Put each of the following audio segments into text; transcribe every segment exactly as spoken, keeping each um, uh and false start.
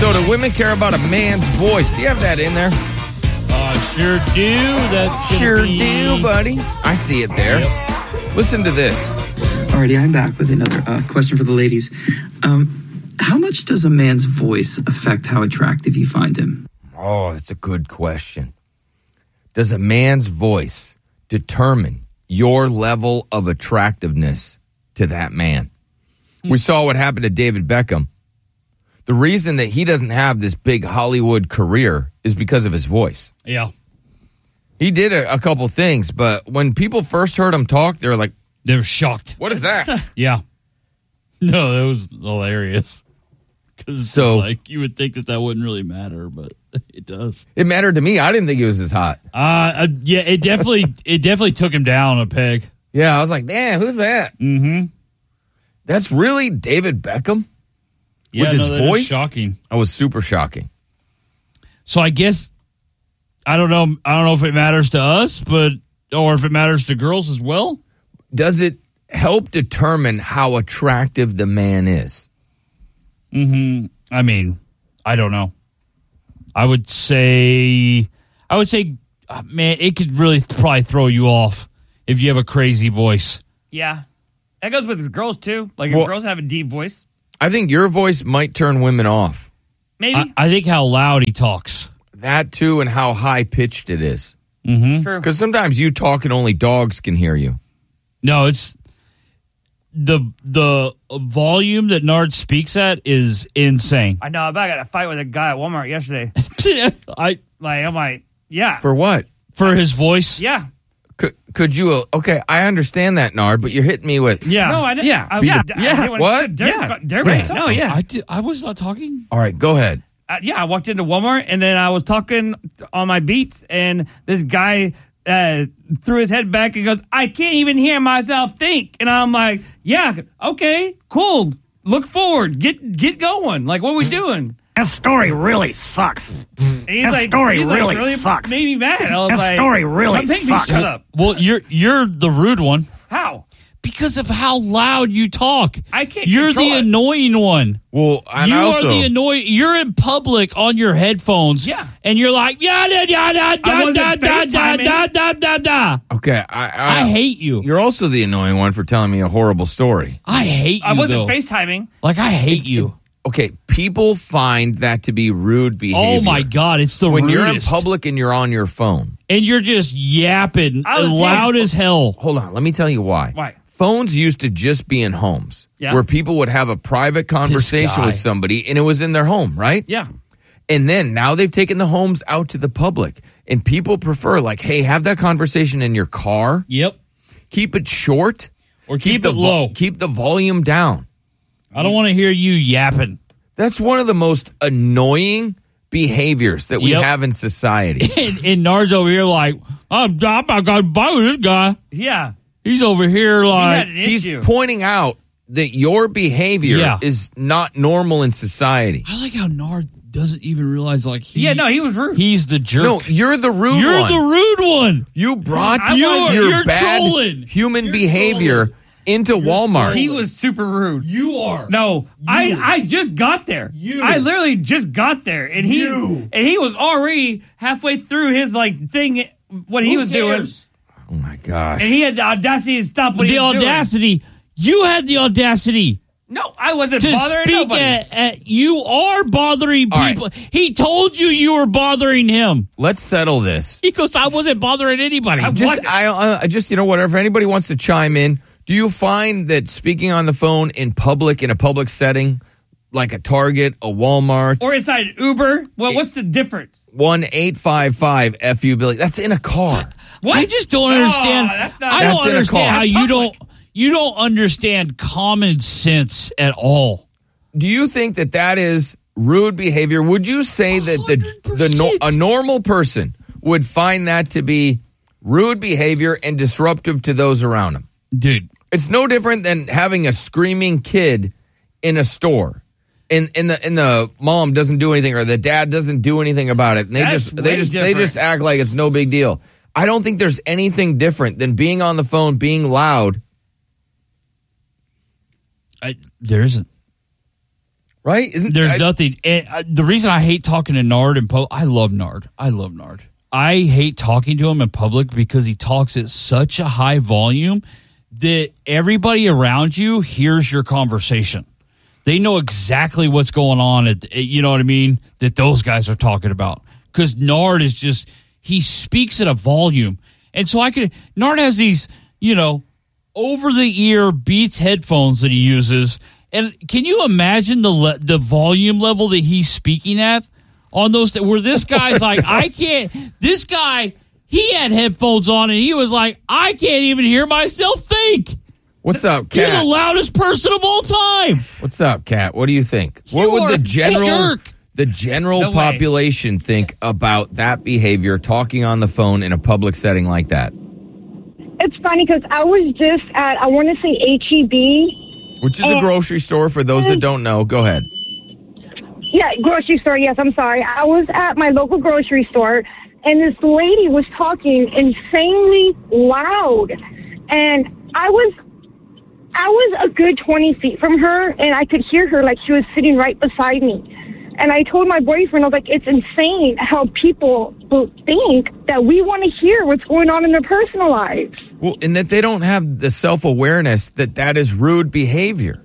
So do women care about a man's voice? Do you have that in there? Uh, sure do. That's gonna Sure be... do, buddy. I see it there. Yep. Listen to this. Alrighty, I'm back with another uh, question for the ladies. Um, how much does a man's voice affect how attractive you find him? Oh, that's a good question. Does a man's voice determine your level of attractiveness to that man? Hmm. We saw what happened to David Beckham. The reason that he doesn't have this big Hollywood career is because of his voice. Yeah. He did a, a couple things, but when people first heard him talk, they were like, They were shocked. what is that? Yeah. No, it was hilarious. Because So- like, you would think that that wouldn't really matter, but it does. It mattered to me. I didn't think he was as hot. Uh, uh yeah, it definitely it definitely took him down a peg. Yeah, I was like, damn, who's that? Mm-hmm. That's really David Beckham? Yeah, With his no, that is voice? shocking. That was super shocking. So I guess I don't know. I don't know if it matters to us, but or if it matters to girls as well. Does it help determine how attractive the man is? Mm-hmm. I mean, I don't know. I would say, I would say, uh, man, it could really probably throw you off if you have a crazy voice. Yeah. That goes with girls, too. Like, if Well- girls have a deep voice, I think your voice might turn women off. maybe. I, I think how loud he talks. That too, and how high pitched it is. Mm-hmm. True. Because sometimes you talk and only dogs can hear you. No, it's the the volume that Nard speaks at is insane. I know. I got a fight with a guy at Walmart yesterday. I Like, I'm like, yeah. For what? for his voice. Yeah. Could, could you? Uh, okay, I understand that, Nard, but you're hitting me with. Yeah. No, I didn't. Yeah. I, Be yeah. the- I- yeah. I didn't What? wanna- Derek, Yeah. Derek, Yeah. no, yeah. I did, I was not talking. All right, go ahead. Uh, yeah, I walked into Walmart and then I was talking on my beats, and this guy uh, threw his head back and goes, "I can't even hear myself think." And I'm like, "Yeah, okay, cool. Look forward. Get get going. Like, what are we doing?" That story really sucks. And he's That like, story he's like, really sucks. Made me mad. I was That like, story really "Don't make me sucks." shut up. Well, you're you're the rude one How? because of how loud you talk. I can't You're control the it. annoying one. Well, and you I also, are the annoying. You're in public on your headphones. Yeah. and you're like, yeah, da da da da wasn't da da da FaceTiming. da da da da. okay, I, I, I hate you. You're also the annoying one for telling me a horrible story. I hate you. I wasn't though. FaceTiming. Like I hate you. Okay, people find that to be rude behavior. Oh my god, it's the When rudest. you're in public and you're on your phone. and you're just yapping I was loud saying- as hell. Hold on, let me tell you why. Why? Phones used to just be in homes Yeah. where people would have a private conversation guy. with somebody and it was in their home, right? Yeah. And then now they've taken the homes out to the public and people prefer like, hey, have that conversation in your car. Yep. Keep it short. Or keep, the it vo- low. keep the volume down. I don't want to hear you yapping. That's one of the most annoying behaviors that we Yep. have in society. And, and Nard's over here like, I'm, I'm not going to bother this guy. Yeah. He's over here He like, had an He's issue. pointing out that your behavior Yeah. is not normal in society. I like how Nard doesn't even realize like he, yeah, no, he was rude. he's the jerk. No, you're the rude you're one. the rude one. You brought I your, was- your you're bad trolling. human You're behavior trolling. into Walmart. He was super rude. You are. No, I I just got there. You. I literally just got there, and he You. and he was already halfway through his like thing, what he Who was cares? Oh my gosh. doing, and he had the audacity to stop what The he was doing. audacity. You had the audacity No, I wasn't to bothering speak nobody. at, at. You are bothering All right. people. He told you you were bothering him. Let's settle this. He goes, I wasn't bothering anybody. I Just wasn't. I, uh, I just you know whatever. If anybody wants to chime in, do you find that speaking on the phone in public in a public setting, like a Target, a Walmart, Or inside Uber. Well, what's the difference? one eight five five F U Billy? That's in a car. What? I just don't No, understand. that's not- I That's don't in a understand car. how That's you public. don't you don't understand common sense at all. Do you think that that is rude behavior? Would you say that the the no, a normal person would find that to be rude behavior and disruptive to those around him? Dude, It's no different than having a screaming kid in a store. And, and the and the mom doesn't do anything or the dad doesn't do anything about it. And they That's just they way just they different. just act like it's no big deal. I don't think there's anything different than being on the phone, being loud. I, there isn't. Right? Isn't There's I, nothing. And, uh, the reason I hate talking to Nard in public, I love Nard. I love Nard. I hate talking to him in public because he talks at such a high volume that everybody around you hears your conversation. They know exactly what's going on. At, you know what I mean? That those guys are talking about. Because Nard is just, he speaks at a volume. And so I could, Nard has these, you know, over-the-ear Beats headphones that he uses. And can you imagine the le- the volume level that he's speaking at on those? Th- where this guy's like, I can't. This guy, he had headphones on, and he was like, I can't even hear myself think. What's up, You're Kat? the loudest person of all time. What's up, Kat? What do you think? You What would are the general a jerk. the general No way. population think about that behavior, talking on the phone in a public setting like that? It's funny because I was just at, I want to say H E B. Which is a Uh, grocery store for those that don't know. Go ahead. Yeah, grocery store. Yes, I'm sorry. I was at my local grocery store, and this lady was talking insanely loud, and I was, I was a good twenty feet from her, and I could hear her like she was sitting right beside me. And I told my boyfriend, I was like, it's insane how people will think that we want to hear what's going on in their personal lives. Well, and that they don't have the self-awareness that that is rude behavior.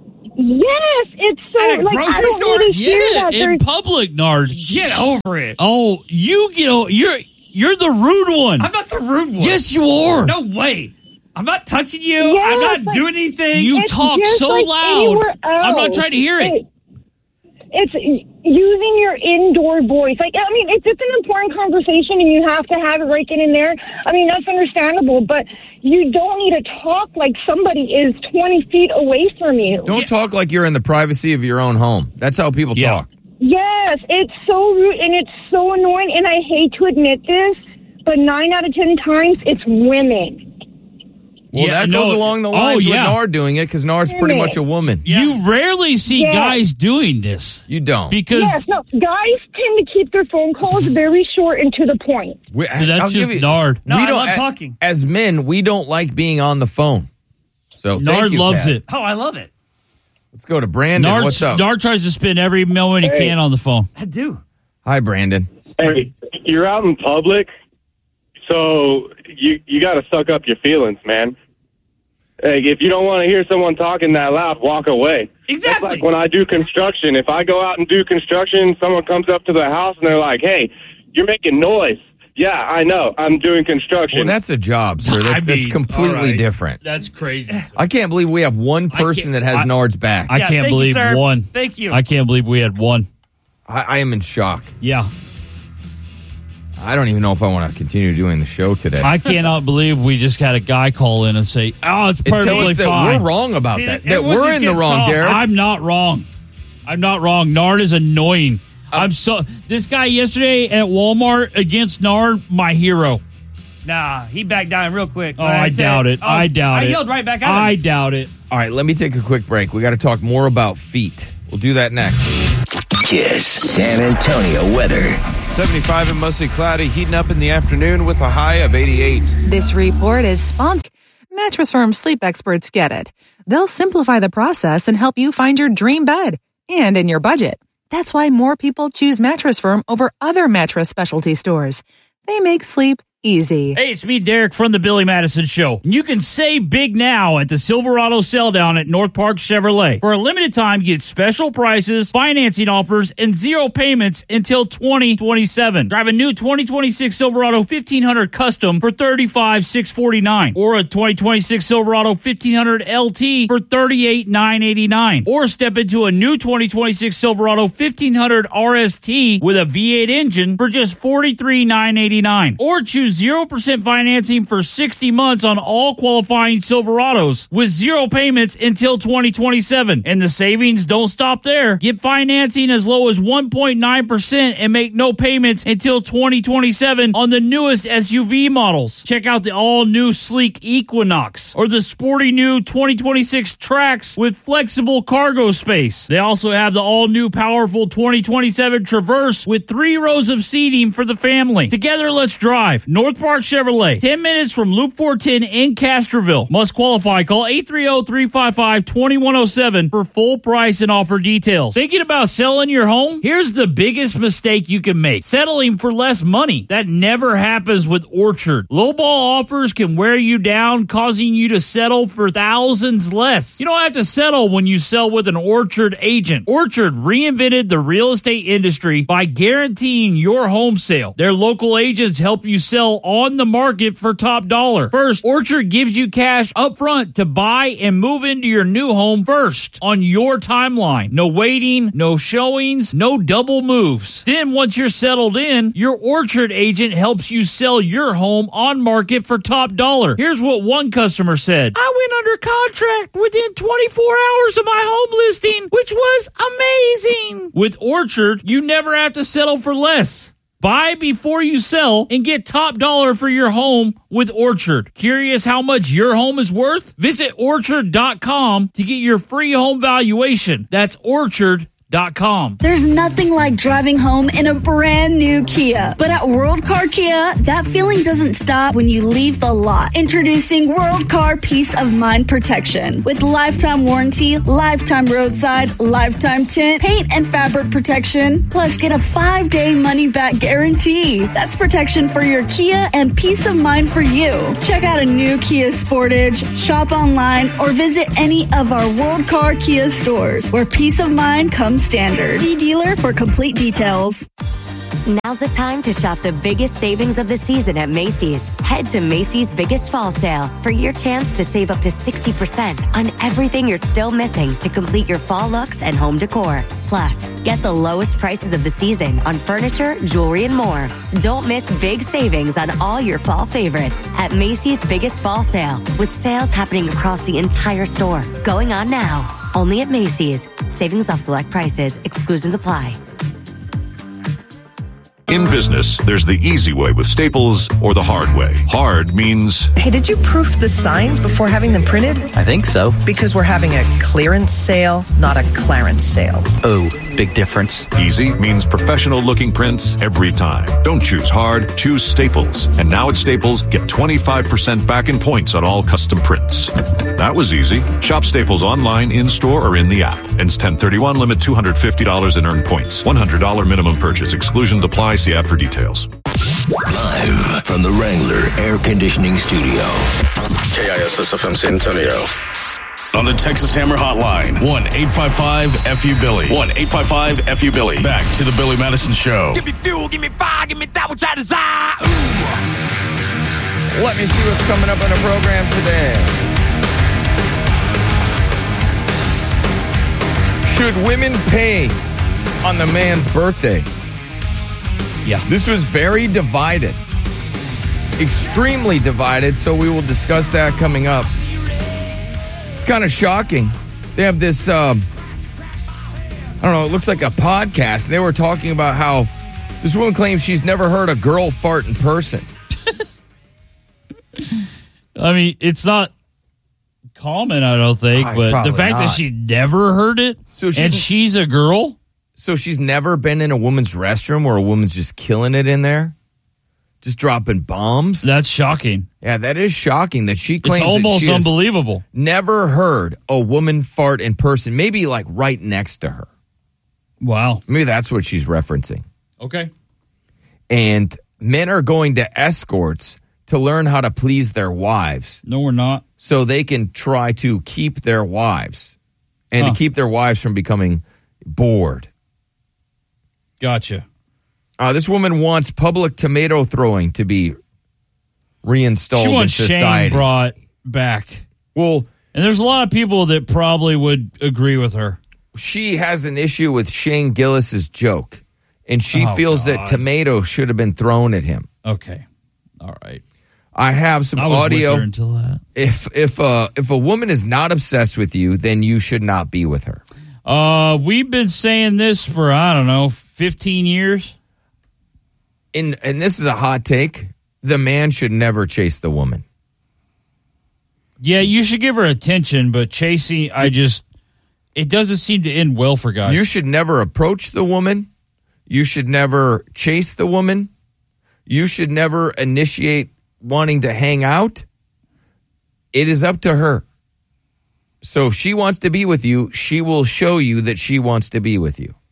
Yes, it's so At a like I grocery don't store? really hear Yeah, that. in There's- public, Nard. Get over it. Oh, you get. o- You're you're the rude one. I'm not the rude one. Yes, you are. No way. I'm not touching you. Yeah, I'm not but- doing anything. You It's talk just so like loud. anywhere I'm not else. trying to hear it. It- It's using your indoor voice. Like, I mean, it's, it's an important conversation, and you have to have it right then and there. I mean, that's understandable, but you don't need to talk like somebody is twenty feet away from you. Don't talk like you're in the privacy of your own home. That's how people Yeah. talk. Yes, it's so rude, and it's so annoying, and I hate to admit this, but nine out of ten times, it's women. Well, Yeah, that no, goes along the oh, lines with yeah. Nard doing it because Nard's pretty much a woman. You rarely see Yeah. guys doing this You don't. because Yes, no, guys tend to keep their phone calls very short and to the point. We, that's I'll just give you- Nard. No, we I don't- love a- talking. As men, we don't like being on the phone. So thank Nard you, loves Kat. it. Oh, I love it. Let's go to Brandon. Nard, What's up? Nard tries to spend every moment he Hey. can on the phone. I do. Hi, Brandon. Hey, you're out in public, so you you got to suck up your feelings, man. Like, if you don't want to hear someone talking that loud, walk away. Exactly. It's like when I do construction. If I go out and do construction, someone comes up to the house and they're like, "Hey, you're making noise." Yeah, I know. I'm doing construction. Well, that's a job, sir. That's, I that's mean, completely all right. different. That's crazy. I can't believe we have one person can't- that has I- Nard's back. I Yeah, can't thank you, believe sir. one. Thank you. I can't believe we had one. I, I am in shock. Yeah. I don't even know if I want to continue doing the show today. I cannot believe we just had a guy call in and say, oh, it's It tells perfectly us that fine. we're wrong about See, that. That everyone we're just in the gets wrong, soft. Derek. I'm not wrong. I'm not wrong. Nard is annoying. Uh, I'm so this guy yesterday at Walmart against Nard, my hero. Nah, he backed down real quick. Oh, when I, said- doubt it. oh, I doubt I it. yelled right back at him. I doubt it. All right, let me take a quick break. We got to talk more about feet. We'll do that next. Kiss San Antonio weather. seventy-five and mostly cloudy, heating up in the afternoon with a high of eighty-eight. This report is sponsored. Mattress Firm sleep experts get it. They'll simplify the process and help you find your dream bed and in your budget. That's why more people choose Mattress Firm over other mattress specialty stores. They make sleep easy. Hey, it's me, Derek, from the Billy Madison Show. And you can save big now at the Silverado Sell Down at North Park Chevrolet. For a limited time, get special prices, financing offers, and zero payments until twenty twenty-seven. Drive a new twenty twenty-six Silverado fifteen hundred Custom for thirty-five thousand six hundred forty-nine dollars or a twenty twenty-six Silverado fifteen hundred L T for thirty-eight thousand nine hundred eighty-nine dollars or step into a new twenty twenty-six Silverado fifteen hundred R S T with a V eight engine for just forty-three thousand nine hundred eighty-nine dollars or choose zero percent financing for sixty months on all qualifying Silverados with zero payments until twenty twenty-seven. And the savings don't stop there. Get financing as low as one point nine percent and make no payments until twenty twenty-seven on the newest S U V models. Check out the all-new sleek Equinox or the sporty new twenty twenty-six Trax with flexible cargo space. They also have the all-new powerful twenty twenty-seven Traverse with three rows of seating for the family. Together, let's drive. North Park Chevrolet, ten minutes from Loop four ten in Castroville. Must qualify. Call eight three zero, three five five, two one zero seven for full price and offer details. Thinking about selling your home? Here's the biggest mistake you can make. Settling for less money. That never happens with Orchard. Lowball offers can wear you down, causing you to settle for thousands less. You don't have to settle when you sell with an Orchard agent. Orchard reinvented the real estate industry by guaranteeing your home sale. Their local agents help you sell on the market for top dollar. First, Orchard gives you cash up front to buy and move into your new home first on your timeline. No waiting, no showings, no double moves. Then once you're settled in, your Orchard agent helps you sell your home on market for top dollar. Here's what one customer said. I went under contract within twenty-four hours of my home listing, which was amazing. With Orchard, you never have to settle for less. Buy before you sell and get top dollar for your home with Orchard. Curious how much your home is worth? Visit orchard dot com to get your free home valuation. That's orchard dot com. There's nothing like driving home in a brand new Kia. But at World Car Kia, that feeling doesn't stop when you leave the lot. Introducing World Car Peace of Mind Protection. With lifetime warranty, lifetime roadside, lifetime tint, paint and fabric protection, plus get a five-day money-back guarantee. That's protection for your Kia and peace of mind for you. Check out a new Kia Sportage, shop online, or visit any of our World Car Kia stores where peace of mind comes standard. See dealer for complete details. Now's the time to shop the biggest savings of the season at Macy's. Head to Macy's Biggest Fall Sale for your chance to save up to sixty percent on everything you're still missing to complete your fall looks and home decor. Plus, get the lowest prices of the season on furniture, jewelry, and more. Don't miss big savings on all your fall favorites at Macy's Biggest Fall Sale, with sales happening across the entire store. Going on now. Only at Macy's. Savings off select prices. Exclusions apply. In business, there's the easy way with Staples or the hard way. Hard means... Hey, did you proof the signs before having them printed? I think so. Because we're having a clearance sale, not a clarence sale. Oh, big difference. Easy means professional-looking prints every time. Don't choose hard, choose Staples. And now at Staples, get twenty-five percent back in points on all custom prints. That was easy. Shop Staples online, in-store, or in the app. Ends ten thirty-one, limit two hundred fifty dollars in earned points. one hundred dollars minimum purchase. Exclusions apply. See app for details. Live from the Wrangler Air Conditioning Studio. K I S S F M San Antonio. On the Texas Hammer Hotline, one eight five five F U Billy. one eight five five F U Billy. Back to the Billy Madison Show. Give me fuel, give me fire, give me that which I desire. Let me see what's coming up on the program today. Should women pay on the man's birthday? Yeah. This was very divided. Extremely divided, so we will discuss that coming up. It's kind of shocking. They have this, um, I don't know, it looks like a podcast. They were talking about how this woman claims she's never heard a girl fart in person. I mean, it's not common, I don't think, I, but the fact not. that she never heard it, so she's, and she's a girl. So she's never been in a woman's restroom where a woman's just killing it in there? Just dropping bombs? That's shocking. Yeah, that is shocking that she claims it's almost that she has unbelievable. Never heard a woman fart in person, maybe like right next to her. Wow. Maybe that's what she's referencing. Okay. And men are going to escorts to learn how to please their wives. No, we're not. So they can try to keep their wives and huh. to keep their wives from becoming bored. Gotcha. Uh, this woman wants public tomato throwing to be reinstalled she wants in society. Shame brought back. Well, and there's a lot of people that probably would agree with her. She has an issue with Shane Gillis's joke, and she oh, feels God. that tomato should have been thrown at him. Okay. All right. I have some I was audio. With her until that. If if uh, if a woman is not obsessed with you, then you should not be with her. Uh, we've been saying this for I don't know, fifteen years. And and this is a hot take. The man should never chase the woman. Yeah, you should give her attention, but chasing, I just, it doesn't seem to end well for guys. You should never approach the woman. You should never chase the woman. you should never initiate wanting to hang out. It is up to her. So if she wants to be with you, she will show you that she wants to be with you.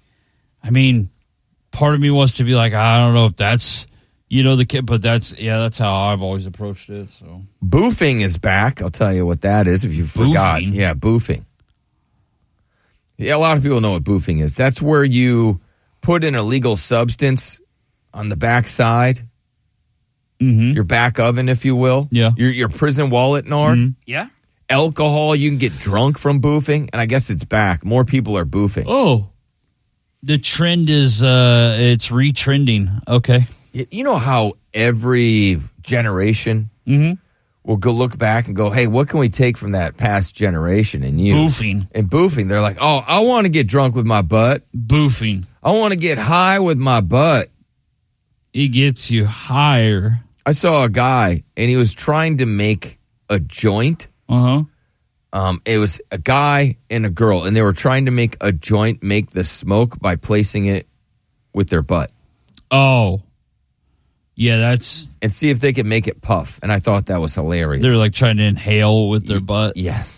I mean, part of me wants to be like, I don't know if that's, you know, the kid, but that's, yeah, that's how I've always approached it. So boofing is back. I'll tell you what that is if you forgot. Boofing? Yeah, boofing. Yeah, a lot of people know what boofing is. That's where you put an illegal substance on the back side, mm-hmm. your back oven, if you will. Yeah. Your, your prison wallet, Nard. Mm-hmm. Yeah. Alcohol, you can get drunk from boofing, and I guess it's back. More people are boofing. Oh, the trend is, uh, it's retrending. Okay. You know how every generation mm-hmm. will go look back and go, hey, what can we take from that past generation and you? Boofing. And boofing. They're like, oh, I want to get drunk with my butt. Boofing. I want to get high with my butt. It gets you higher. I saw a guy, and he was trying to make a joint. Uh-huh. Um, it was a guy and a girl, and they were trying to make a joint make the smoke by placing it with their butt. Oh. Yeah, that's... And see if they could make it puff. And I thought that was hilarious. They're like trying to inhale with their butt. Yes.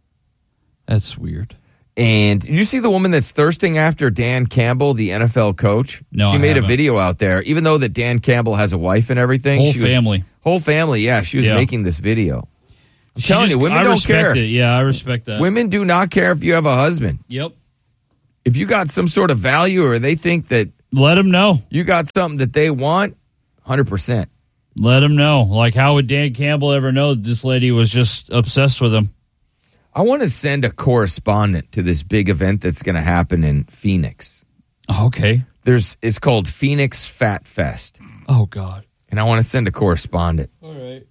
That's weird. And did you see the woman that's thirsting after Dan Campbell, the N F L coach? No, She I made haven't. a video out there. Even though that Dan Campbell has a wife and everything. Whole she was- family. whole family, yeah. She was Yeah. making this video. I'm She telling just- you, women I don't respect care. it. Yeah, I respect that. Women do not care if you have a husband. Yep. If you got some sort of value or they think that... Let them know. You got something that they want, one hundred percent. Let them know. Like, how would Dan Campbell ever know that this lady was just obsessed with him? I want to send a correspondent to this big event that's going to happen in Phoenix. Okay. There's It's called Phoenix Fat Fest. Oh, God. And I want to send a correspondent. All right.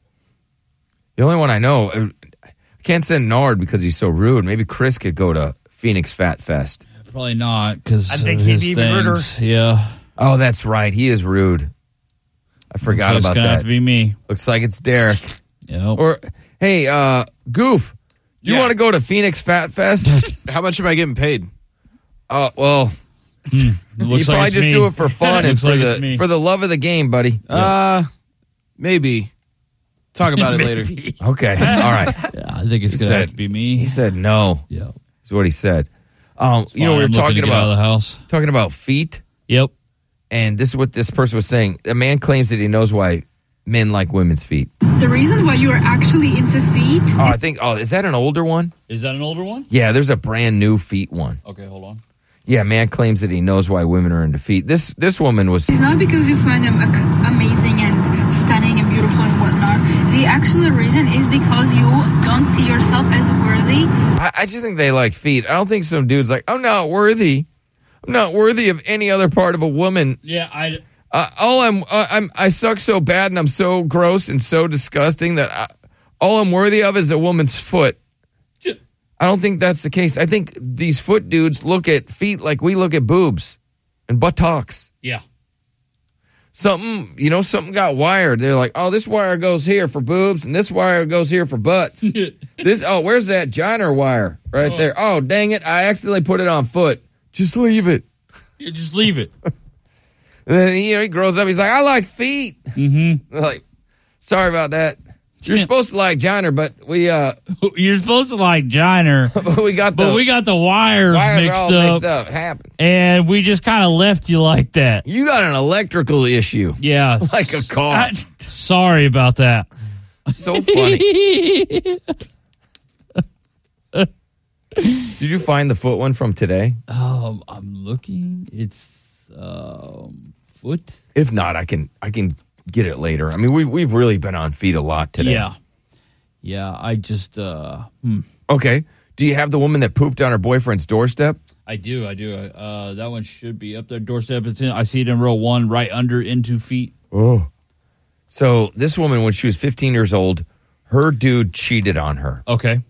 The only one I know, I can't send Nard because he's so rude. Maybe Chris could go to Phoenix Fat Fest. Probably not, because I think of he'd his be even ruder. things. Yeah. Oh, that's right. He is rude. I forgot So it's about gonna that. have to be me. Looks like it's Derek. Yep. Or, hey, uh, Goof, do you Yeah. want to go to Phoenix Fat Fest? How much am I getting paid? Oh, well, Mm, you looks probably like it's just me. do it for fun and Looks for like it's the me. for the love of the game, buddy. Uh, maybe. Talk about it later. Okay, all right. Yeah, I think it's He going to said- have to be me. He said no. Yeah. Is what he said. Um, It's you know, fine. we were I'm looking talking to get out of about the house. talking about feet, Yep. and this is what this person was saying. A man claims that he knows why men like women's feet. The reason why you are actually into feet. Oh, I think. Oh, is that an older one? Is that an older one? Yeah, there's a brand new feet one. Okay, hold on. Yeah, man claims that he knows why women are into feet. This this woman was. It's not because you find them ac- amazing and stunning and beautiful and whatnot. The actual reason is because you don't see yourself as worthy. I, I just think they like feet. I don't think some dude's like, I'm not worthy. I'm not worthy of any other part of a woman. Yeah, I. Uh, all I'm, uh, I'm, I suck so bad and I'm so gross and so disgusting that I, all I'm worthy of is a woman's foot. I don't think that's the case. I think these foot dudes look at feet like we look at boobs and buttocks. Yeah. Something, you know, something got wired. They're like, oh, this wire goes here for boobs and this wire goes here for butts. This, oh, where's that Johnner wire right Oh. there? Oh, dang it. I accidentally put it on foot. Just leave it. Yeah, just leave it. And then you know, he grows up. He's like, I like feet. Mm-hmm. Like, sorry about that. You're supposed to like Johnner, but we uh, You're supposed to like Johnner, but we got the but we got the wires, wires mixed, are all up, mixed up. It happens. and we just kind of left you like that. You got an electrical issue, Yeah. like a car. I- sorry about that. So funny. Did you find the foot one from today? Um, I'm looking. It's um foot. If not, I can I can get it later. I mean, we we've really been on feet a lot today. Yeah, yeah. I just uh, hmm. Okay. Do you have the woman that pooped on her boyfriend's doorstep? I do, I do. Uh, that one should be up there. Doorstep. It's in. I see it in row one, right under into feet. Oh. So this woman, when she was fifteen years old, her dude cheated on her. Okay.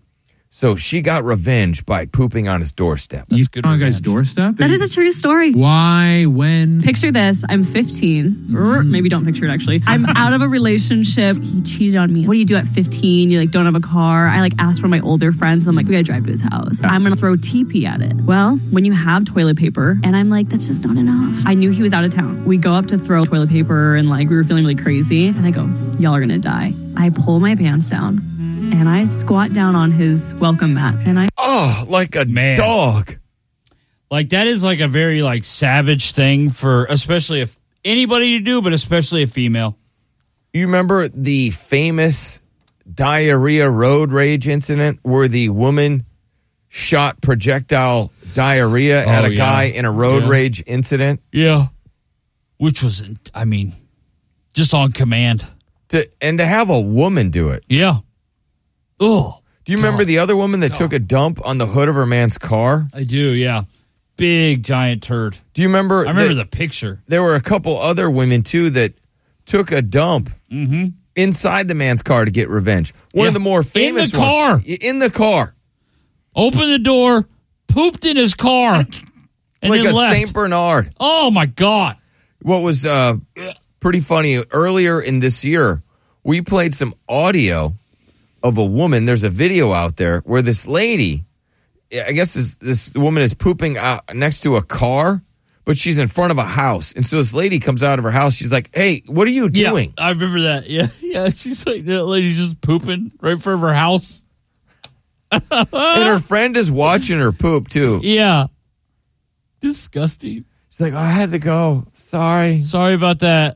So she got revenge by pooping on his doorstep. You on a guy's doorstep? That is a true story. Why? When? Picture this. I'm fifteen. Mm-hmm. Maybe don't picture it, actually. I'm out of a relationship. He cheated on me. What do you do at fifteen? You like don't have a car. I like asked for my older friends. I'm like, we gotta drive to his house. I'm gonna throw T P at it. Well, when you have toilet paper, and I'm like, that's just not enough. I knew he was out of town. We go up to throw toilet paper, and like we were feeling really crazy. And I go, y'all are gonna die. I pull my pants down. And I squat down on his welcome mat, and I oh, like a Man. dog. Like that is like a very like savage thing for, especially if anybody to do, but especially a female. You remember the famous diarrhea road rage incident where the woman shot projectile diarrhea Oh, at a yeah. guy in a road Yeah. rage incident? Yeah, which was, I mean, just on command. To and to have a woman do it. Yeah. Oh, do you remember the other woman that took a dump on the hood of her man's car? I do, yeah. Big giant turd. Do you remember? I remember that the picture. There were a couple other women too that took a dump Mm-hmm. inside the man's car to get revenge. One Yeah. of the more famous in the car. ones. In the car. Opened the door, pooped in his car, and like then a left. Saint Bernard. Oh my God! What was uh, pretty funny earlier in this year, we played some audio of a woman. There's a video out there where this lady, I guess this this woman is pooping out next to a car, but she's in front of a house. And so this lady comes out of her house. She's like, "Hey, what are you doing?" Yeah, I remember that. Yeah, yeah. She's like, that lady's just pooping right in front of her house. And her friend is watching her poop too. Yeah. Disgusting. She's like, oh, I had to go. Sorry. Sorry about that.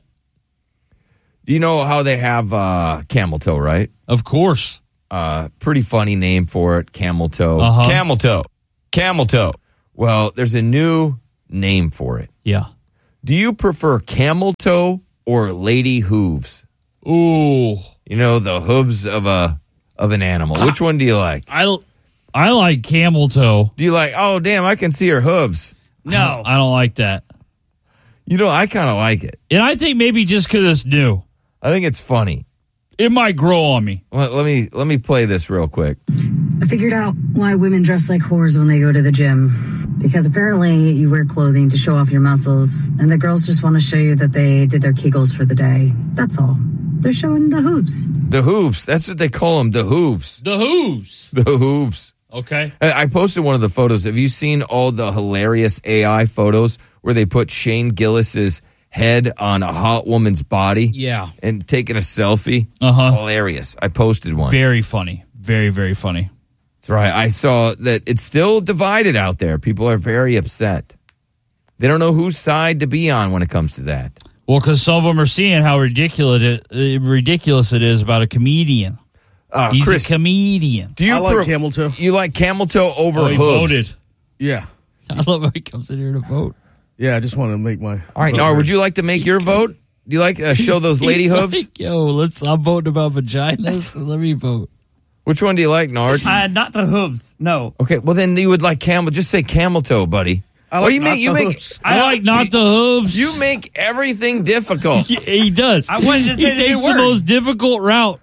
Do you know how they have uh, camel toe, right? Of course. Uh, pretty funny name for it, camel toe. Uh-huh. Camel toe. Camel toe. Well, there's a new name for it. Yeah. Do you prefer camel toe or lady hooves? Ooh. You know, the hooves of a of an animal. Which one do you like? I, I like camel toe. Do you like, oh, damn, I can see her hooves? No. I don't like that. You know, I kind of like it. And I think maybe just because it's new. I think it's funny. It might grow on me. Let, let me let me play this real quick. I figured out why women dress like whores when they go to the gym. Because apparently you wear clothing to show off your muscles, and the girls just want to show you that they did their Kegels for the day. That's all. They're showing the hooves. The hooves. That's what they call them, the hooves. The hooves. The hooves. Okay. I I posted one of the photos. Have you seen all the hilarious A I photos where they put Shane Gillis's head on a hot woman's body? Yeah. And taking a selfie? Uh-huh. Hilarious. I posted one. Very funny. Very, very funny. That's right. I saw that it's still divided out there. People are very upset. They don't know whose side to be on when it comes to that. Well, because some of them are seeing how ridiculous it, uh, ridiculous it is about a comedian. Uh, He's Chris, a comedian. Do you I like pre- camel toe. You like camel toe over Oh, he hooves? voted. Yeah. I love how he comes in here to vote. Yeah, I just want to make my. All right, Nar, would you like to make your vote? Do you like uh, show those lady He's hooves? like, Yo, let's. I'm voting about vaginas. So let me vote. Which one do you like, Nard? Uh, not the hooves. No. Okay, well then you would like camel. Just say camel toe, buddy. I What like do you not make? You the make. hooves. I like not the hooves. You make everything difficult. He, he does. I wanted to he say the takes new the word. most difficult route.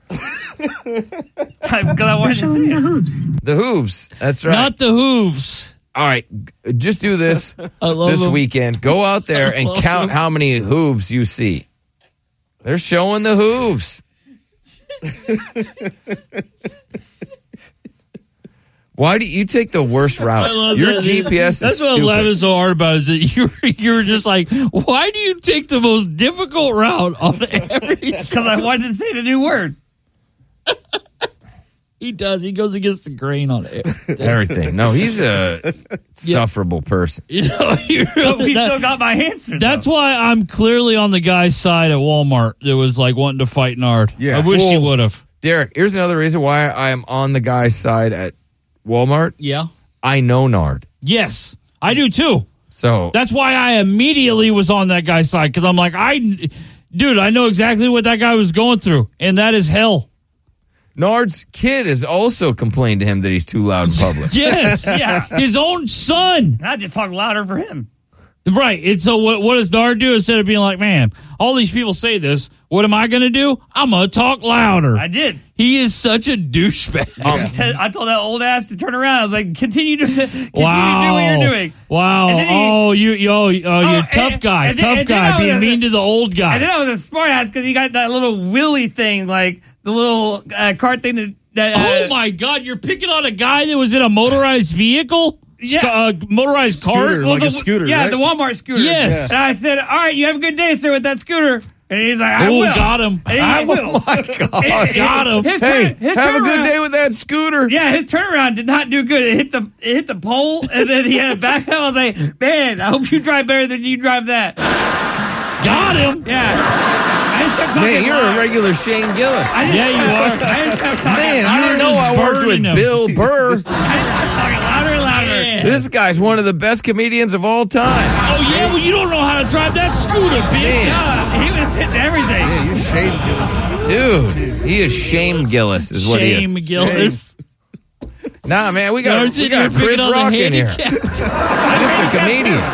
Because I They're wanted to showing say the it. hooves. The hooves. That's right. Not the hooves. All right, g- just do this I love this them. weekend. Go out there I and love count them. how many hooves you see. They're showing the hooves. Why do you take the worst I routes? love Your that. G P S That's is what stupid. Levin's so hard about is that you were, you were just like, why do you take the most difficult route on every? Because I wanted to say the new word. He does. He goes against the grain on it. Everything. No, he's a sufferable person. You know, you But really- we that- still got my answer. That's though. why I'm clearly on the guy's side at Walmart that was like wanting to fight Nard. Yeah. I wish he Well- would have. Derek, here's another reason why I am on the guy's side at Walmart. Yeah. I know Nard. Yes, I do too. So That's why I immediately was on that guy's side because I'm like, I, dude, I know exactly what that guy was going through, and that is hell. Nard's kid has also complained to him that he's too loud in public. Yes, Yeah. his own son. I just talk louder for him. Right. And so what, what does Nard do instead of being like, man, all these people say this. What am I going to do? I'm going to talk louder. I did. He is such a douchebag. Um, I told that old ass to turn around. I was like, continue to continue wow. to do what you're doing. Wow. He, oh, you, you, oh, you're oh, a tough and, guy. and tough then, guy being was, mean to the old guy. And then I was a smart ass because he got that little wheelie thing, like the little uh, cart thing that. that uh, oh, my God. You're picking on a guy that was in a motorized vehicle? Yeah. Uh, motorized Scooter, cart? like well, the, a scooter, Yeah, right? the Walmart scooter. Yes. And I said, all right, you have a good day, sir, with that scooter. And he's like, I Ooh, will. got him. And he, I will. Oh, my God. It, it, got him. His Hey, turn, his have a good turnaround- day with that scooter. Yeah, his turnaround did not do good. It hit the it hit the pole, and then he had to back up. I was like, man, I hope you drive better than you drive that. Got him. Yeah. I just kept talking Man, you're loud. a regular Shane Gillis. I just Yeah, you kept- are. I just kept talking. Man, I You're didn't know just I worked with burning him. Bill Burr. I just kept talking louder and louder. Yeah. This guy's one of the best comedians of all time. Oh, yeah? Well, you don't know how to drive that scooter, bitch. Man. Yeah, he was hitting everything. Yeah, you're Shane Gillis. Dude, he is Shame Gillis, is what he is. Shame Gillis. Nah, man, we got, Yards we in got here Chris picking on the Rock in here. handicap. Just a comedian.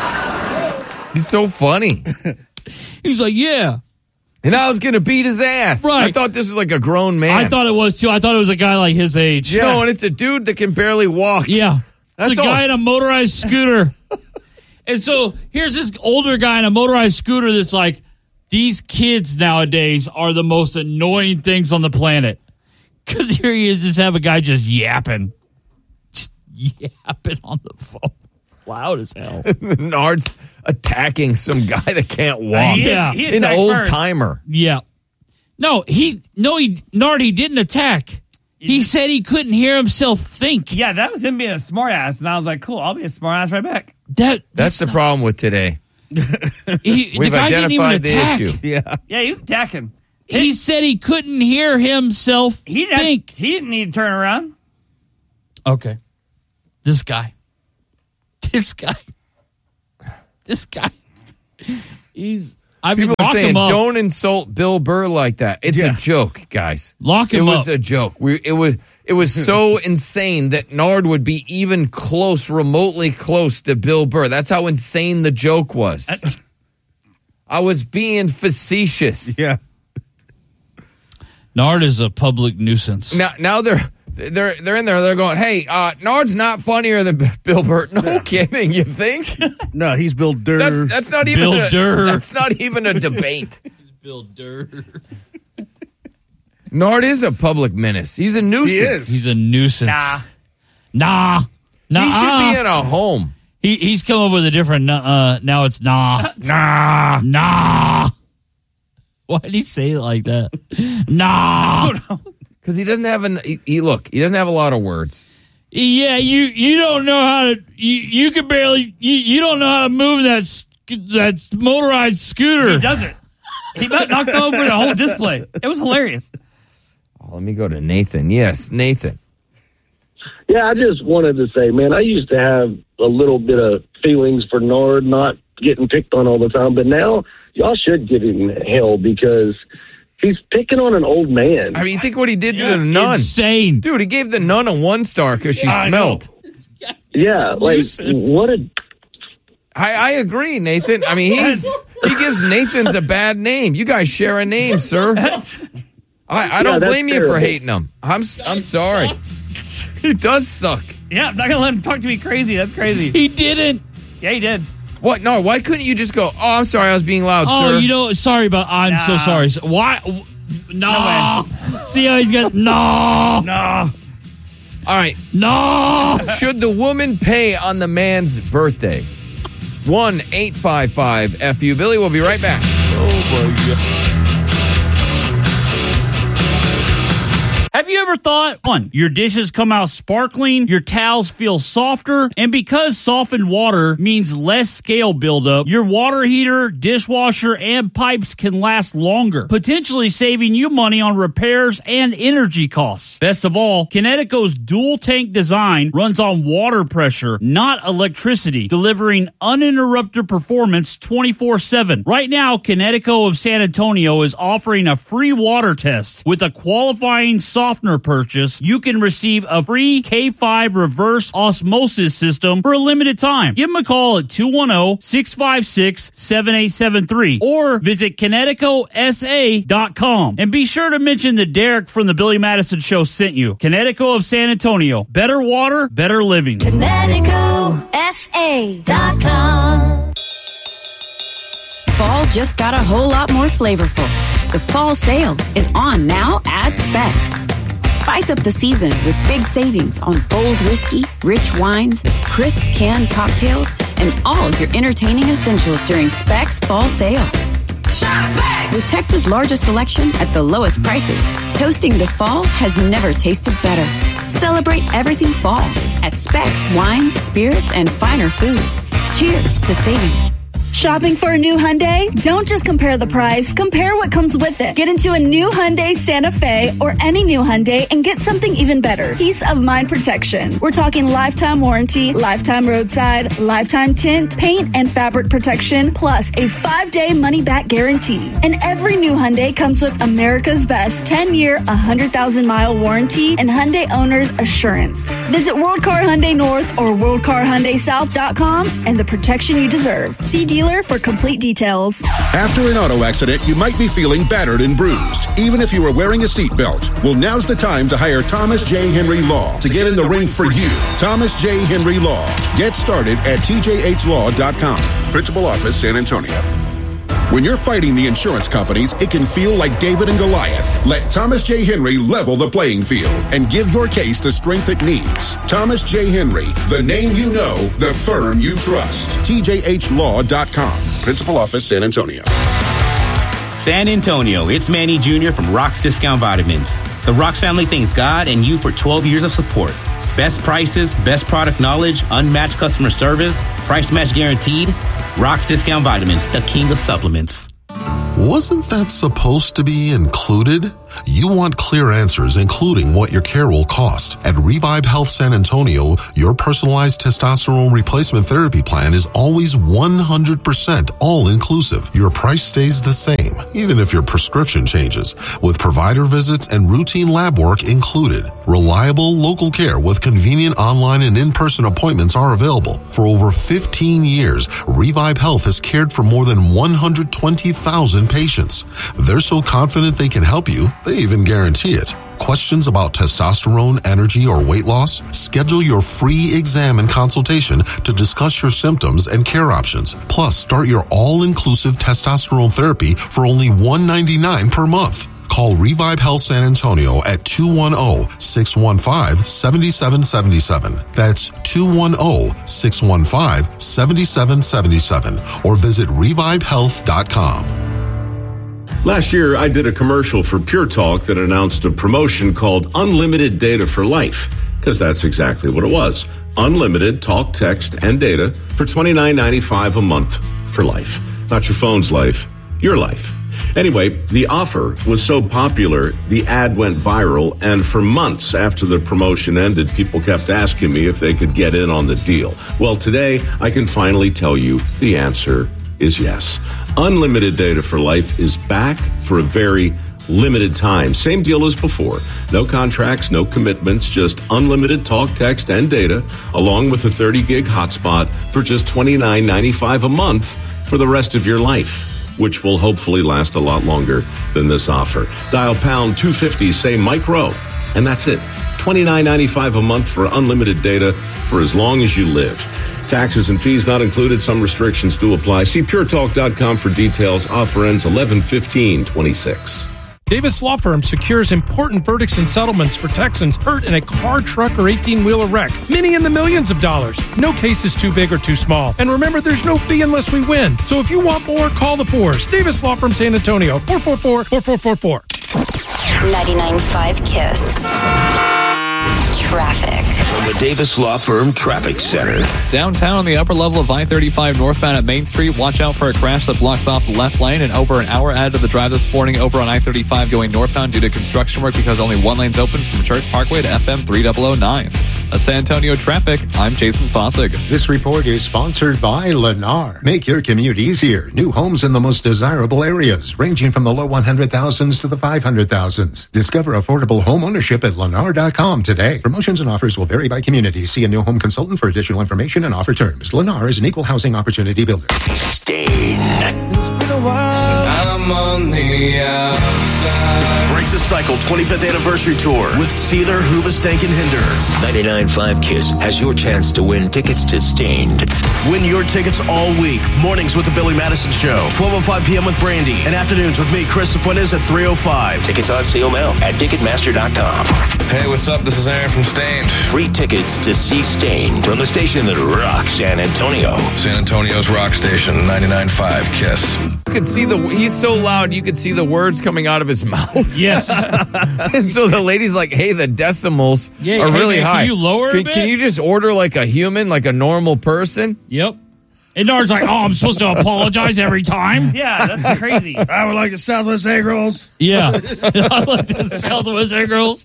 He's so funny. He's like, yeah. And I was going to beat his ass. Right. I thought this was like a grown man. I thought it was, too. I thought it was a guy like his age. No, and it's a dude that can barely walk. Yeah. That's it's a all. guy in a motorized scooter. And so here's this older guy in a motorized scooter that's like, these kids nowadays are the most annoying things on the planet. Because here he is, just have a guy just yapping. Just yapping on the phone. Loud as hell. Nard's attacking some guy that can't walk. He- Yeah. he An attacked old first. timer. Yeah. No, he, no, he, Nard, he didn't attack. He said he couldn't hear himself think. Yeah, that was him being a smart ass, and I was like, cool, I'll be a smart ass right back. That That's the problem with today. he, We've the guy didn't even identified the attack. issue. Yeah. Yeah, he was attacking. He said he couldn't hear himself He didn't, think. he didn't need to turn around. Okay. This guy. This guy. This guy. He's. I mean, People are lock saying, him up. don't insult Bill Burr like that. It's Yeah. a joke, guys. Lock It him was up. a joke. We, it was it was so insane that Nard would be even close, remotely close to Bill Burr. That's how insane the joke was. I was being facetious. Yeah. Nard is a public nuisance. Now, now they're they're they're in there. They're going, "Hey, uh, Nard's not funnier than B- Bill Burr." No kidding. You think? No, he's Bill Durr. That's that's not even Bill a, Durr. That's not even a debate. Bill Durr. Nard is a public menace. He's a nuisance. He is. He's a nuisance. Nah. Nah. Nah. He should be in a home. He, he's come up with a different, uh, now it's nah. Nah. Nah. Why did he say it like that? Nah. Because he doesn't have an. He, he look. He doesn't have a lot of words. Yeah, you you don't know how to. You, you can barely. You, you don't know how to move that sc- that motorized scooter. He doesn't. He about knocked over the whole display. It was hilarious. Oh, let me go to Nathan. Yes, Nathan. Yeah, I just wanted to say, man, I used to have a little bit of feelings for Nard not getting picked on all the time, but now y'all should give him hell because he's picking on an old man. I mean, you think what he did to the nun? Insane. Dude, he gave the nun a one star because she I smelled. Yeah, like, what a... I, I agree, Nathan. I mean, he's he gives Nathan's a bad name. You guys share a name, sir. I, I Yeah, don't that's blame you for terrible. hating him. I'm I'm sorry. He does suck. Yeah, I'm not gonna let him talk to me crazy. That's crazy. He didn't. Yeah, he did. What? No, why couldn't you just go, oh, I'm sorry, I was being loud, Oh, sir. you know, sorry about. I'm so Nah. sorry. So why? Nah. See how he's got nah. Nah. All right. Nah. Should the woman pay on the man's birthday? one eight five five F U. Billy, we'll be right back. Oh, my God. Have you ever thought, one, your dishes come out sparkling, your towels feel softer, and because softened water means less scale buildup, your water heater, dishwasher, and pipes can last longer, potentially saving you money on repairs and energy costs. Best of all, Kinetico's dual tank design runs on water pressure, not electricity, delivering uninterrupted performance twenty-four seven. Right now, Kinetico of San Antonio is offering a free water test with a qualifying soft softener purchase, you can receive a free K five reverse osmosis system for a limited time. Give them a call at two one zero, six five six, seven eight seven three or visit Kinetico S A dot com. And be sure to mention that Derek from the Billy Madison Show sent you. Kinetico of San Antonio. Better water, better living. Kinetico S A dot com. Fall just got a whole lot more flavorful. The fall sale is on now at Specs. Spice up the season with big savings on bold whiskey, rich wines, crisp canned cocktails, and all your entertaining essentials during Specs Fall Sale. Shop Specs! With Texas' largest selection at the lowest prices, toasting to fall has never tasted better. Celebrate everything fall at Specs Wines, Spirits, and Finer Foods. Cheers to savings. Shopping for a new Hyundai? Don't just compare the price, compare what comes with it. Get into a new Hyundai Santa Fe or any new Hyundai and get something even better. Peace of mind protection. We're talking lifetime warranty, lifetime roadside, lifetime tint, paint, and fabric protection, plus a five-day money-back guarantee. And every new Hyundai comes with America's best ten-year, one hundred thousand mile warranty and Hyundai Owner's Assurance. Visit World Car Hyundai North or world car hyundai south dot com and the protection you deserve. See dealer for complete details. After an auto accident, you might be feeling battered and bruised, even if you were wearing a seatbelt. Well, now's the time to hire Thomas J. Henry Law to get in the ring for you. Thomas J. Henry Law. Get started at T J H law dot com. Principal Office, San Antonio. When you're fighting the insurance companies, it can feel like David and Goliath. Let Thomas J. Henry level the playing field and give your case the strength it needs. Thomas J. Henry, the name you know, the firm you trust. T J H law dot com. Principal Office, San Antonio. San Antonio, it's Manny Junior from Rock's Discount Vitamins. The Rock's family thanks God and you for twelve years of support. Best prices, best product knowledge, unmatched customer service, price match guaranteed. Rock's Discount Vitamins, the king of supplements. Wasn't that supposed to be included? You want clear answers, including what your care will cost. At Revive Health San Antonio, your personalized testosterone replacement therapy plan is always one hundred percent all-inclusive. Your price stays the same, even if your prescription changes, with provider visits and routine lab work included. Reliable local care with convenient online and in-person appointments are available. For over fifteen years, Revive Health has cared for more than one hundred twenty thousand patients. They're so confident they can help you, they even guarantee it. Questions about testosterone, energy, or weight loss? Schedule your free exam and consultation to discuss your symptoms and care options. Plus, start your all-inclusive testosterone therapy for only one hundred ninety-nine dollars per month. Call Revive Health San Antonio at two one zero, six one five, seven seven seven seven. That's two one zero, six one five, seven seven seven seven. Or visit revive health dot com. Last year, I did a commercial for Pure Talk that announced a promotion called Unlimited Data for Life, because that's exactly what it was. Unlimited talk, text, and data for twenty-nine ninety-five a month for life. Not your phone's life, your life. Anyway, the offer was so popular, the ad went viral, and for months after the promotion ended, people kept asking me if they could get in on the deal. Well, today, I can finally tell you the answer is yes. Unlimited Data for Life is back for a very limited time. Same deal as before. No contracts, no commitments, just unlimited talk, text, and data, along with a thirty gig hotspot for just twenty-nine ninety-five a month for the rest of your life, which will hopefully last a lot longer than this offer. Dial pound two fifty, say Mike Rowe, and that's it. twenty-nine ninety-five a month for unlimited data for as long as you live. Taxes and fees not included. Some restrictions do apply. See pure talk dot com for details. Offer ends eleven fifteen twenty-six. Davis Law Firm secures important verdicts and settlements for Texans hurt in a car, truck, or eighteen-wheeler wreck. Many in the millions of dollars. No case is too big or too small. And remember, there's no fee unless we win. So if you want more, call the Fours. Davis Law Firm San Antonio, four four four, four four four four. ninety-nine point five KISS. Traffic. From the Davis Law Firm Traffic Center. Downtown on the upper level of I thirty-five northbound at Main Street. Watch out for a crash that blocks off the left lane, and over an hour added to the drive this morning over on I thirty-five going northbound due to construction work because only one lane's open from Church Parkway to F M three thousand nine. That's San Antonio traffic. I'm Jason Fossig. This report is sponsored by Lennar. Make your commute easier. New homes in the most desirable areas, ranging from the low one hundred thousands to the five hundred thousands. Discover affordable home ownership at lennar dot com today. Promotions and offers will vary by community. See a new home consultant for additional information and offer terms. Lennar is an equal housing opportunity builder. Stain. It's been a while. I'm on the outside. Break the Cycle twenty-fifth Anniversary Tour with Seether, Hoobastank, and Hinder. ninety-nine point five KISS has your chance to win tickets to Stained. Win your tickets all week. Mornings with the Billy Madison Show. twelve oh five p.m. with Brandy. And afternoons with me, Chris Fuentes at three oh five. Tickets on sale now at Ticketmaster dot com. Hey, what's up? This is Aaron from Stained. Free tickets to see Stained from the station that rocks San Antonio. San Antonio's rock station, ninety-nine point five KISS. You could see the, he's so loud, you could see the words coming out of his mouth. Yes. And so the lady's like, hey, the decimals Yeah, are hey, really man, can high. you lower a can, bit? can you just order like a human, like a normal person? Yep. And Nard's like, oh, I'm supposed to apologize every time? Yeah, that's crazy. I would like the Southwest egg rolls. Yeah. I like the Southwest egg rolls.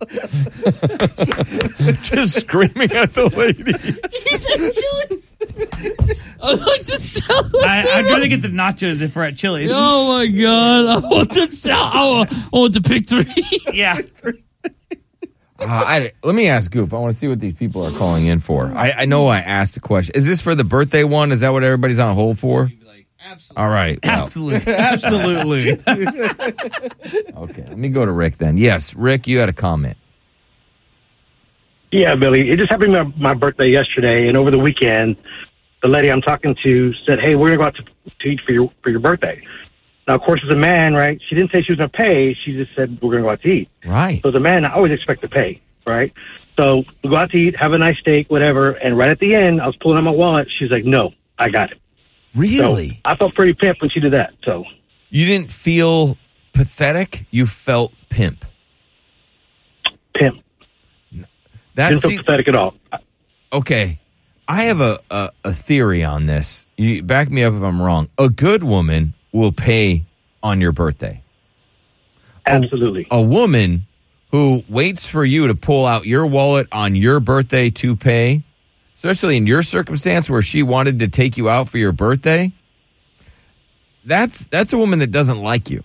Just screaming at the lady. He's at Chili's. I like the Southwest I, I'd rather get the nachos if we're at Chili's. Oh, my God. I want the, South, I want, I want the pick three. Yeah. Uh, I, let me ask Goof. I want to see what these people are calling in for. I, I know I asked the question. Is this for the birthday one? Is that what everybody's on hold for? All right. Well. Absolutely. Absolutely. Okay. Let me go to Rick then. Yes, Rick, you had a comment. Yeah, Billy. It just happened to be my, my birthday yesterday, and over the weekend, the lady I'm talking to said, "Hey, we're gonna go out to, to eat for your for your birthday." Now, of course, as a man, right? She didn't say she was gonna pay. She just said we're gonna go out to eat. Right. So as a man, I always expect to pay, right? So we go out to eat, have a nice steak, whatever. And right at the end, I was pulling out my wallet. She's like, "No, I got it." Really? So I felt pretty pimp when she did that. So you didn't feel pathetic. You felt pimp. Pimp. That didn't feel see, pathetic at all. Okay. I have a, a, a theory on this. You back me up if I'm wrong. A good woman will pay on your birthday. Absolutely. A, a woman who waits for you to pull out your wallet on your birthday to pay, especially in your circumstance where she wanted to take you out for your birthday, that's that's a woman that doesn't like you.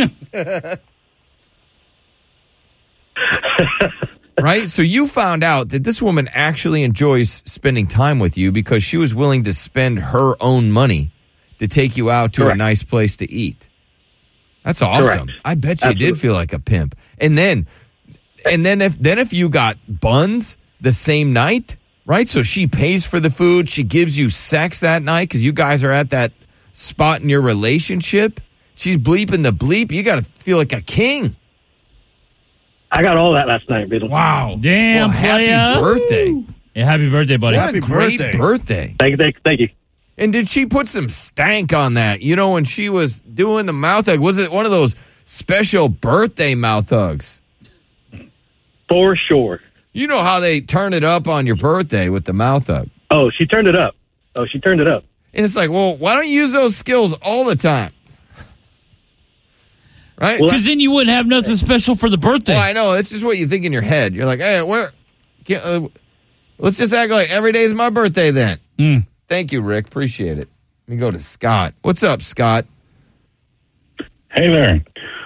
Right? So you found out that this woman actually enjoys spending time with you because she was willing to spend her own money to take you out to Correct. a nice place to eat. That's awesome. Correct. I bet you Absolutely. did feel like a pimp. And then and then if then if you got buns the same night, right? So she pays for the food, she gives you sex that night cuz you guys are at that spot in your relationship. She's bleeping the bleep. You got to feel like a king. I got all that last night, Bill. Wow. Damn, Well, happy playa. birthday. Yeah, happy birthday, buddy. What a great birthday. birthday. Thank you, thank you, thank you. And did she put some stank on that? You know, when she was doing the mouth hug, was it one of those special birthday mouth hugs? For sure. You know how they turn it up on your birthday with the mouth hug. Oh, she turned it up. Oh, she turned it up. And it's like, well, why don't you use those skills all the time? Right? Because then you wouldn't have nothing special for the birthday. Well, I know. It's just what you think in your head. You're like, hey, where? Can't, uh, let's just act like every day's my birthday then. Mm. Thank you, Rick. Appreciate it. Let me go to Scott. What's up, Scott? Hey there.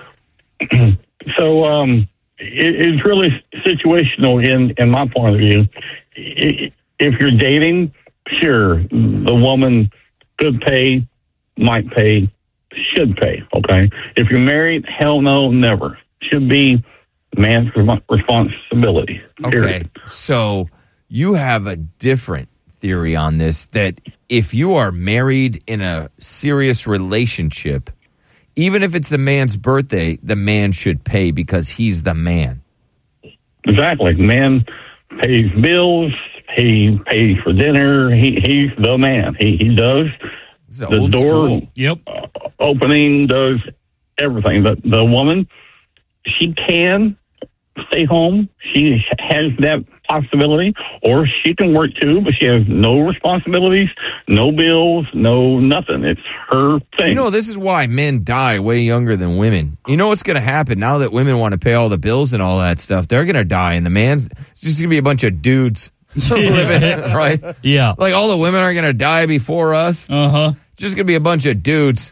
so um, it, it's really situational in, in my point of view. I- If you're dating, sure, the woman could pay, might pay, should pay, okay? If you're married, hell no, never. Should be man's responsibility. Period. Okay. So you have a different theory on this, that if you are married in a serious relationship, even if it's the man's birthday, the man should pay because he's the man. Exactly. Man pays bills. He pays for dinner. He he's the man. He he does the old door school. Yep. uh, opening, does everything. The the woman, she can stay home. She has that possibility, or she can work too, but she has no responsibilities, no bills, no nothing. It's her thing. You know, this is why men die way younger than women. You know what's going to happen now that women want to pay all the bills and all that stuff? They're going to die, and the man's it's just going to be a bunch of dudes. living, right? Yeah. Like all the women are going to die before us. Uh-huh. Just going to be a bunch of dudes.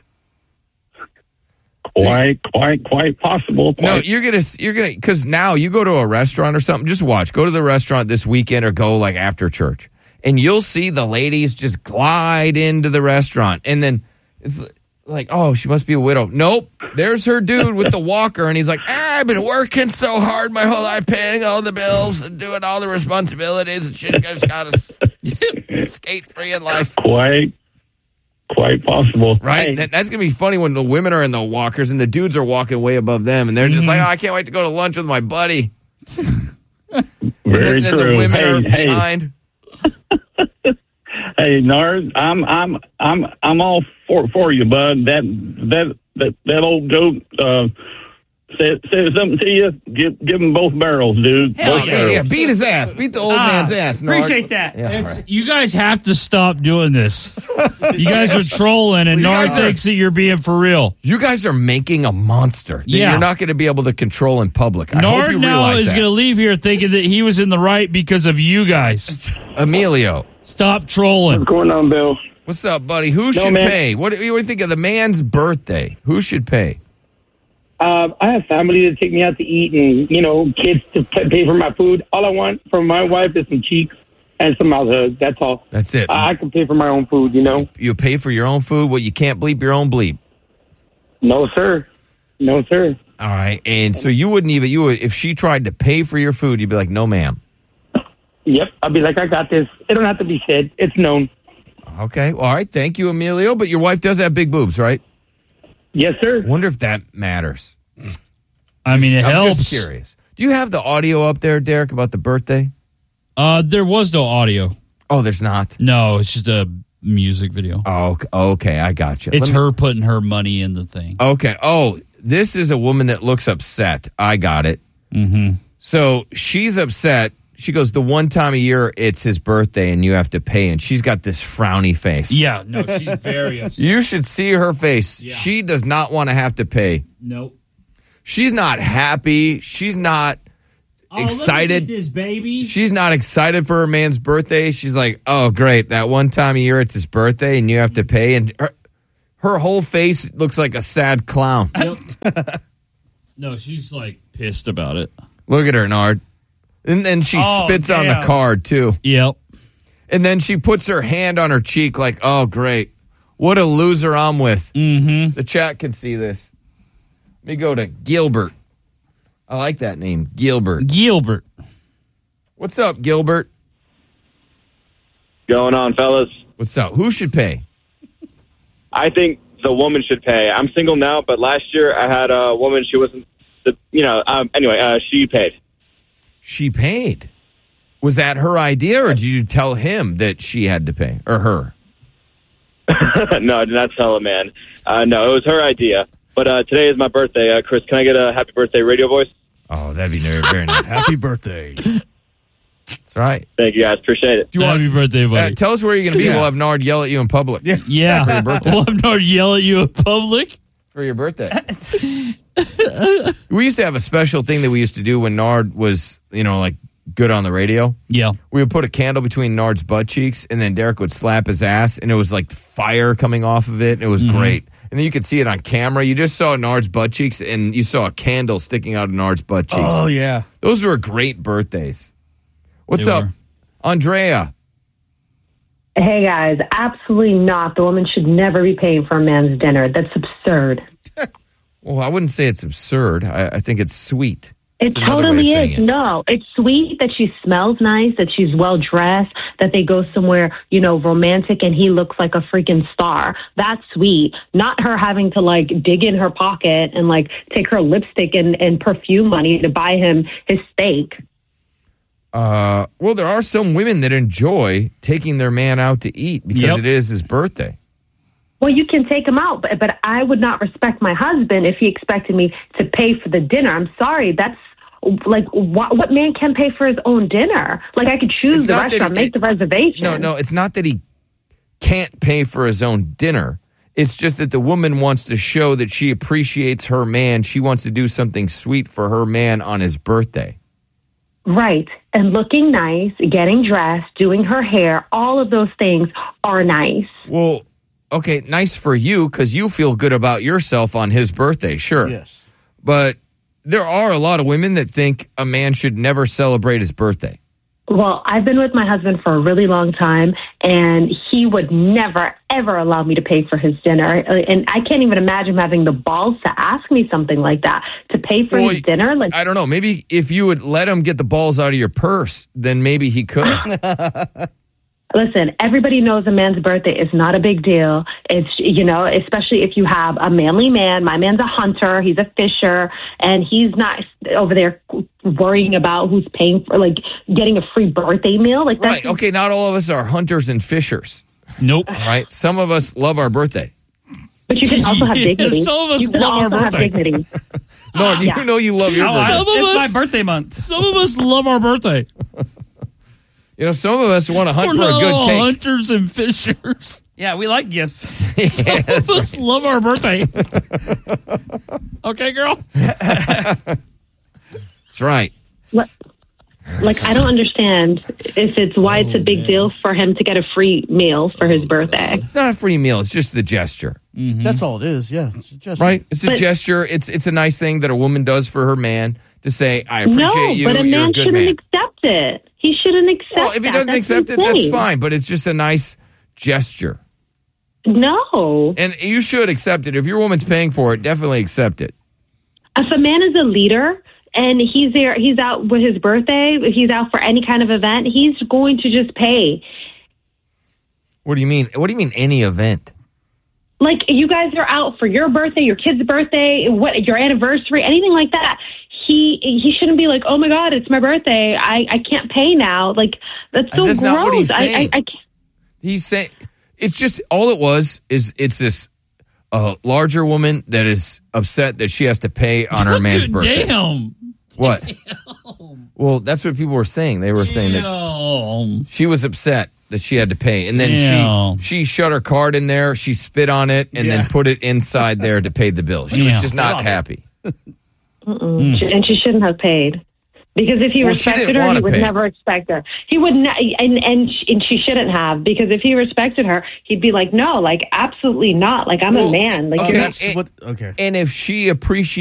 Quite, quite, quite possible. Quite. No, you're gonna, you're gonna, because now you go to a restaurant or something. Just watch. Go to the restaurant this weekend or go like after church, and you'll see the ladies just glide into the restaurant, and then it's like, oh, she must be a widow. Nope, there's her dude with the walker, and he's like, ah, I've been working so hard my whole life, paying all the bills and doing all the responsibilities, and she's just got to skate free in life. Quite. Quite possible. Right? Hey. That, that's going to be funny when the women are in the walkers and the dudes are walking way above them, and they're just Mm-hmm. like, oh, I can't wait to go to lunch with my buddy. Very and then true. the women hey, are hey. behind. Hey, Nard, I'm I'm I'm I'm all for for you, bud. That that that that old goat uh, said said something to you. Give give him both barrels, dude. Hell both yeah, barrels. yeah, beat his ass. Beat the old Ah, man's ass. Nard. Appreciate that. Yeah, It's- right. You guys have to stop doing this. You guys are trolling, and You Nard guys are- thinks that you're being for real. You guys are making a monster that Yeah. you're not going to be able to control in public. I hope Nard you now realize is that. going to leave here thinking that he was in the right because of you guys. Emilio. Stop trolling. What's going on, Bill? What's up, buddy? Who No, should man. pay? What do you what do you think of the man's birthday? Who should pay? Uh, I have family to take me out to eat and, you know, kids to p- pay for my food. All I want from my wife is some cheeks and some mouth hugs. That's all. That's it. I, I can pay for my own food, you know? You pay for your own food? Well, you can't bleep your own bleep. No, sir. No, sir. All right. And so you wouldn't even, you would, if she tried to pay for your food, you'd be like, no, ma'am. Yep. I'll be like, I got this. It don't have to be said. It's known. Okay. All right. Thank you, Emilio. But your wife does have big boobs, right? Yes, sir. Wonder if that matters. I mean, it I'm helps. just curious. Do you have the audio up there, Derek, about the birthday? Uh, there was no audio. Oh, there's not? No, it's just a music video. Oh, okay. okay I got you. It's Let me- her putting her money in the thing. Okay. Oh, this is a woman that looks upset. I got it. Mm-hmm. So she's upset. She goes, the one time a year it's his birthday and you have to pay. And she's got this frowny face. Yeah, no, she's very upset. You should see her face. Yeah. She does not want to have to pay. Nope. She's not happy. She's not excited. this baby. She's not excited for her man's birthday. She's like, oh, great. That one time a year it's his birthday and you have to pay. And her, her whole face looks like a sad clown. Yep. No, she's like pissed about it. Look at her, Nard. And then she Oh, spits on damn. the card, too. Yep. And then she puts her hand on her cheek like, oh, great. What a loser I'm with. Mm-hmm. The chat can see this. Let me go to Gilbert. I like that name, Gilbert. Gilbert. What's up, Gilbert? Going on, fellas? What's up? Who should pay? I think the woman should pay. I'm single now, but last year I had a woman. She wasn't, the, you know. Um, anyway, uh, she paid. She paid. Was that her idea, or did you tell him that she had to pay, or her? No, I did not tell a man. Uh, no, it was her idea. But uh, today is my birthday. Uh, Chris, can I get a happy birthday radio voice? Oh, that'd be very, very nice. Happy birthday. That's right. Thank you, guys. Appreciate it. Do you want, Happy birthday, buddy. uh, tell us where you're going to be. Yeah. We'll have Nard yell at you in public. Yeah. Yeah. For your birthday. We'll have Nard yell at you in public. For your birthday. We used to have a special thing that we used to do when Nard was, you know, like good on the radio. Yeah. We would put a candle between Nard's butt cheeks, and then Derek would slap his ass, and it was like fire coming off of it, and it was Mm-hmm. great. And then you could see it on camera. You just saw Nard's butt cheeks, and you saw a candle sticking out of Nard's butt cheeks. Oh, yeah. Those were great birthdays. What's They up, were. Andrea? Hey guys, absolutely not. The woman should never be paying for a man's dinner. That's absurd. Well, I wouldn't say it's absurd. I, I think it's sweet. It That's another way of totally saying is. it. No, it's sweet that she smells nice, that she's well dressed, that they go somewhere, you know, romantic and he looks like a freaking star. That's sweet. Not her having to like dig in her pocket and like take her lipstick and, and perfume money to buy him his steak. Uh, well, there are some women that enjoy taking their man out to eat because Yep. it is his birthday. Well, you can take him out, but, but I would not respect my husband if he expected me to pay for the dinner. I'm sorry. That's like, what, what man can pay for his own dinner? Like, I could choose It's the not that restaurant, he- make the reservation. No, no, it's not that he can't pay for his own dinner. It's just that the woman wants to show that she appreciates her man. She wants to do something sweet for her man on his birthday. Right. and looking nice, getting dressed, doing her hair, all of those things are nice. Well, okay, nice for you because you feel good about yourself on his birthday, sure. Yes. But there are a lot of women that think a man should never celebrate his birthday. Well, I've been with my husband for a really long time, and he would never, ever allow me to pay for his dinner. And I can't even imagine having the balls to ask me something like that, to pay for Well, his dinner. Like, I don't know. Maybe if you would let him get the balls out of your purse, then maybe he could. listen, everybody knows a man's birthday is not a big deal. It's, you know, especially if you have a manly man. My man's a hunter. He's a fisher, and he's not over there worrying about who's paying for, like, getting a free birthday meal. Like, that's Right. Okay, not all of us are hunters and fishers. Nope. All right. Some of us love our birthday. But you can also have dignity. Some of us you can love our also have birthday. dignity. No, you yeah. know you love your Oh, birthday. I- Some of it's us- my birthday month. Some of us love our birthday. You know, some of us want to hunt We're for a not good all cake. hunters and fishers. Yeah, we like gifts. Some of us love our birthday. Okay, girl? That's right. Like, like, I don't understand if it's why it's a big deal for him to get a free meal for his birthday. It's not a free meal. It's just the gesture. That's all it is. Yeah, it's just Right? It's a But- gesture. It's it's a nice thing that a woman does for her man to say, I appreciate No, you. but a You're man a good shouldn't man. accept it. He shouldn't accept Well, if he that. doesn't That's accept it, that's insane. fine. But it's just a nice gesture. No. And you should accept it. If your woman's paying for it, definitely accept it. If a man is a leader and he's there, he's out with his birthday, if he's out for any kind of event, he's going to just pay. What do you mean? What do you mean any event? Like, you guys are out for your birthday, your kid's birthday, what, your anniversary, anything like that. He he shouldn't be like, oh my God, it's my birthday. I, I can't pay now. Like, that's so That's gross. not what he's I, I, saying. I can't. He's saying it's just all it was is it's this uh, larger woman that is upset that she has to pay on her man's birthday. Damn. What? Well, that's what people were saying. They were saying that Damn. she was upset that she had to pay, and then Yeah. she she shut her card in there. She spit on it and Yeah. then put it inside there to pay the bill. She Yeah. was just not happy. Mm-mm. She- And she shouldn't have paid. Because if he Well, she respected didn't her, wanna he would pay. never expect her. He would not, and, and, sh- and she shouldn't have. Because if he respected her, he'd be like, no, like, absolutely not. Like, I'm Well, a man. Like, Oh, you're that's and- what. Okay. And if she appreciates